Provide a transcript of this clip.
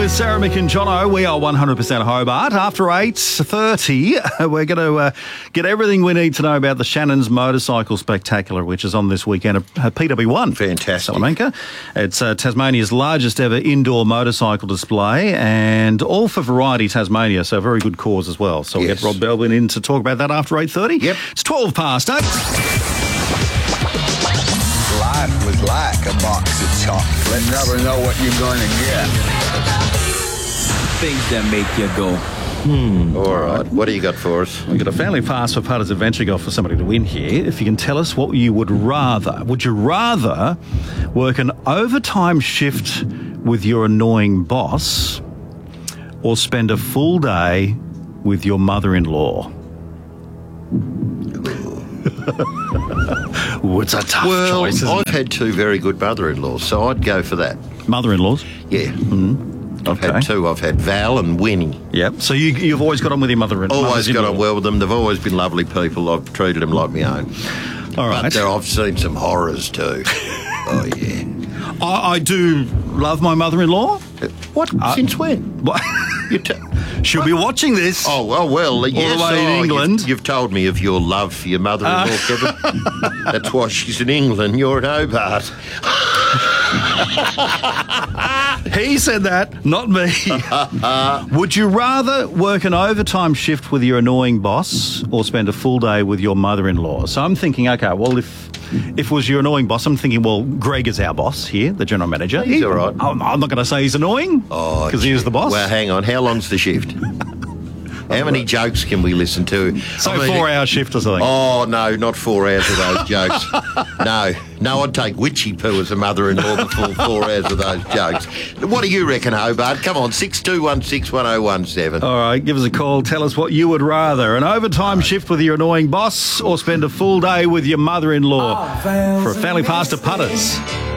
with Sarah, Mick and Jono. We are 100% Hobart. After 8:30, we're going to get everything we need to know about the Shannon's Motorcycle Spectacular, which is on this weekend at PW1. Fantastic. Salamanca. It's Tasmania's largest ever indoor motorcycle display, and all for Variety Tasmania, so a very good cause as well. So we'll get Rob Belbin in to talk about that after 8:30. Yep. It's 12 past 8. Life was like a box of chocolates. You never know what you're going to get. Things that make you go. All right. What do you got for us? We've got a family pass for Putters Adventure Golf for somebody to win here. If you can tell us what you would rather. Would you rather work an overtime shift with your annoying boss or spend a full day with your mother-in-law? Ooh, it's a tough choice, isn't I've it? had two very good mother-in-laws, so I'd go for that. Mother-in-laws? Yeah. I've Okay. had two. I've had Val and Winnie. Yep. So you've always got on with your mother-in-law? Always got on well with them. They've always been lovely people. I've treated them like my own. All right. But I've seen some horrors too. Oh, yeah. I do love my mother-in-law. What? Since when? What? You She'll be watching this. Oh, well, yes. the way in England. You've told me of your love for your mother-in-law, Kevin. That's why she's in England. You're in Hobart. He said that, not me. Would you rather work an overtime shift with your annoying boss or spend a full day with your mother-in-law? So I'm thinking, okay, well, if it was your annoying boss, I'm thinking, well, Greg is our boss here, the general manager. He's all right. I'm not going to say he's annoying because he is the boss. Well, hang on. How long's the shift? How many jokes can we listen to? So 4-hour shift or something. Oh, no, not 4 hours of those jokes. No, I'd take Witchy Poo as a mother-in-law before 4 hours of those jokes. What do you reckon, Hobart? Come on, 62161017. All right, give us a call. Tell us what you would rather. An overtime shift with your annoying boss or spend a full day with your mother-in-law for a family pass to Putters.